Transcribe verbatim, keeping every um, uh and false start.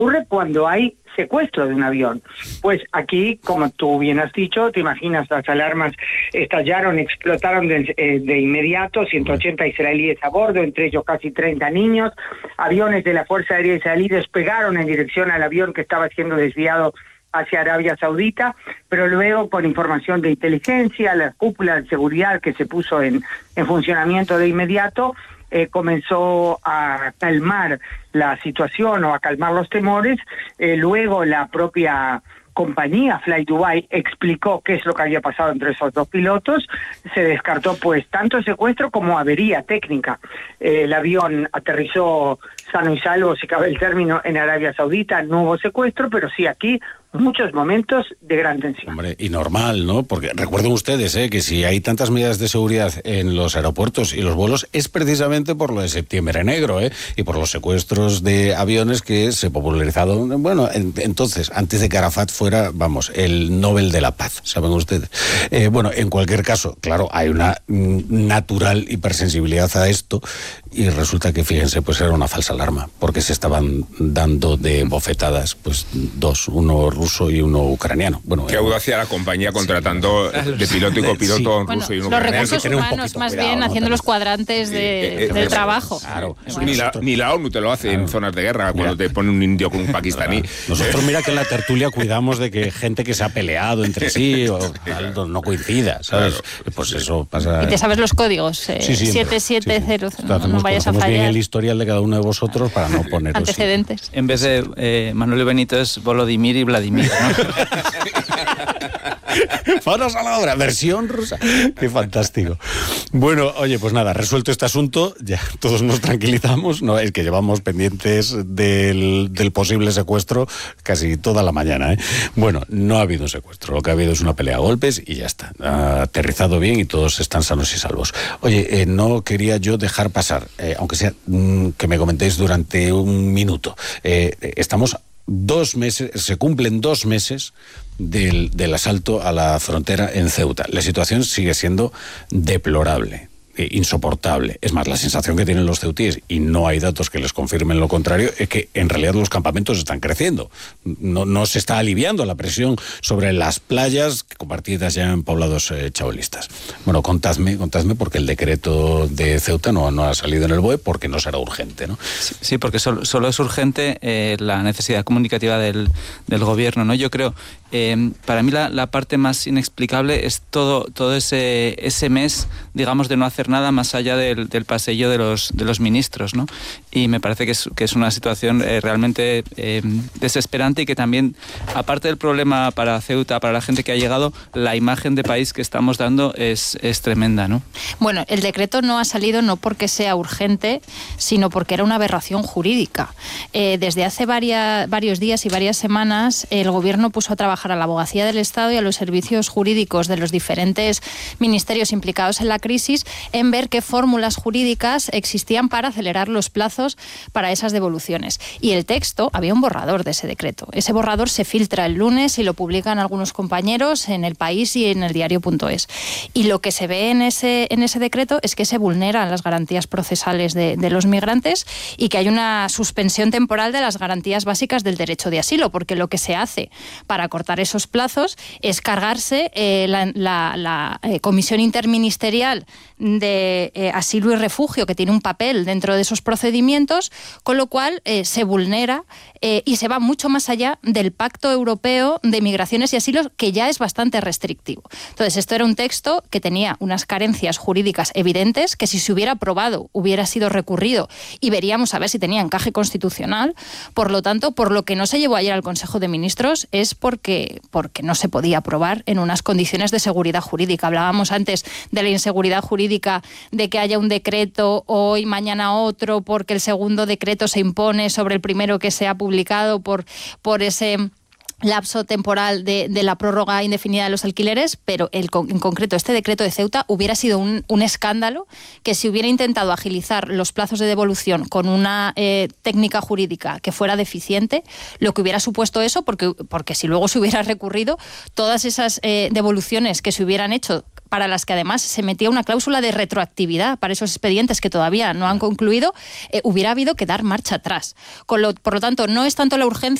ocurre cuando hay secuestro de un avión. Pues aquí, como tú bien has dicho, te imaginas, las alarmas estallaron, explotaron de, eh, de inmediato, ciento ochenta israelíes a bordo, entre ellos casi treinta niños. Aviones de la Fuerza Aérea Israelí despegaron en dirección al avión que estaba siendo desviado hacia Arabia Saudita, pero luego, por información de inteligencia, la cúpula de seguridad que se puso en, en funcionamiento de inmediato, eh, comenzó a calmar la situación o a calmar los temores. Eh, luego la propia compañía Fly Dubai explicó qué es lo que había pasado entre esos dos pilotos. Se descartó pues tanto secuestro como avería técnica. Eh, el avión aterrizó sano y salvo, si cabe el término, en Arabia Saudita. No hubo secuestro, pero sí aquí muchos momentos de gran tensión. Hombre, y normal, ¿no? Porque recuerden ustedes ¿eh? que si hay tantas medidas de seguridad en los aeropuertos y los vuelos es precisamente por lo de Septiembre Negro, ¿eh? Y por los secuestros de aviones que se popularizaron. Bueno, en, entonces, antes de que Arafat fuera, vamos, el Nobel de la Paz, ¿saben ustedes? Eh, bueno, en cualquier caso, claro, hay una mm, natural hipersensibilidad a esto y resulta que, fíjense, pues era una falsa alarma, porque se estaban dando de bofetadas, pues dos, uno ruso y uno ucraniano. Bueno, qué audacia la compañía contratando sí. de piloto y copiloto sí. un bueno, ruso y un los ucraniano. Los recursos humanos, más cuidado, bien, ¿no? haciendo los cuadrantes de, eh, eh, del eh, trabajo. Claro. Bueno. Ni, la, ni la ONU te lo hace claro. en zonas de guerra, cuando mira. te pone un indio con un pakistaní. Nosotros, mira que en la tertulia cuidamos de que gente que se ha peleado entre sí o algo no coincida, ¿sabes? Claro. Pues eso pasa. Y te sabes los códigos, eh, sí, sí, siete siete cero, sí, sí. no, no vayas a fallar. Bien el historial de cada uno de vosotros para no poner antecedentes. Sí. En vez de eh, Manuel Benito es Volodymyr y Vladimir, ¿no? Manos a la obra, versión rusa. Qué fantástico. Bueno, oye, pues nada, resuelto este asunto, ya todos nos tranquilizamos, no es que llevamos pendientes del, del posible secuestro casi toda la mañana, ¿eh? Bueno, no ha habido un secuestro, lo que ha habido es una pelea a golpes y ya está. Ha aterrizado bien y todos están sanos y salvos. Oye, eh, no quería yo dejar pasar, eh, aunque sea mm, que me comentéis durante un minuto. Eh, estamos dos meses, se cumplen dos meses del, del asalto a la frontera en Ceuta. La situación sigue siendo deplorable, eh, insoportable. Es más, la sensación que tienen los ceutíes, y no hay datos que les confirmen lo contrario, es que en realidad los campamentos están creciendo. No, no se está aliviando la presión sobre las playas convertidas ya en poblados eh, chabolistas. Bueno, contadme, contadme, porque el decreto de Ceuta no, no ha salido en el B O E porque no será urgente, ¿no? Sí, sí porque solo, solo es urgente eh, la necesidad comunicativa del, del gobierno, ¿no? Yo creo, eh, para mí la, la parte más inexplicable es todo, todo ese, ese mes, digamos, de no hacer nada más allá del, del pasillo de los, de los ministros, ¿no? Y me parece que es, que es una situación eh, realmente eh, desesperante y que también, aparte del problema para Ceuta, para la gente que ha llegado, la imagen de país que estamos dando es, es tremenda, ¿no? Bueno, el decreto no ha salido no porque sea urgente, sino porque era una aberración jurídica. Eh, desde hace varias, varios días y varias semanas, el gobierno puso a trabajar a la Abogacía del Estado y a los servicios jurídicos de los diferentes ministerios implicados en la crisis en ver qué fórmulas jurídicas existían para acelerar los plazos para esas devoluciones. Y el texto, había un borrador de ese decreto. Ese borrador se filtra el lunes y lo publican algunos compañeros en El País y en el diario punto es. Y lo que se ve en ese, en ese decreto es que se vulneran las garantías procesales de, de los migrantes y que hay una suspensión temporal de las garantías básicas del derecho de asilo, porque lo que se hace para cortar esos plazos es cargarse eh, la, la, la eh, Comisión Interministerial de eh, Asilo y Refugio, que tiene un papel dentro de esos procedimientos, con lo cual eh, se vulnera eh, y se va mucho más allá del Pacto Europeo de Migraciones y Asilos, que ya es bastante restrictivo. Entonces, esto era un texto que tenía unas carencias jurídicas evidentes, que si se hubiera aprobado hubiera sido recurrido y veríamos a ver si tenía encaje constitucional. Por lo tanto, por lo que no se llevó ayer al Consejo de Ministros es porque, porque no se podía aprobar en unas condiciones de seguridad jurídica. Hablábamos antes de la inseguridad jurídica, de que haya un decreto hoy, mañana otro, porque el segundo decreto se impone sobre el primero que se ha publicado por, por ese lapso temporal de, de la prórroga indefinida de los alquileres, pero el, en concreto este decreto de Ceuta hubiera sido un, un escándalo que si hubiera intentado agilizar los plazos de devolución con una eh, técnica jurídica que fuera deficiente, lo que hubiera supuesto eso, porque, porque si luego se hubiera recurrido, todas esas eh, devoluciones que se hubieran hecho para las que además se metía una cláusula de retroactividad para esos expedientes que todavía no han concluido, eh, hubiera habido que dar marcha atrás. Con lo, por lo tanto, no es tanto la urgencia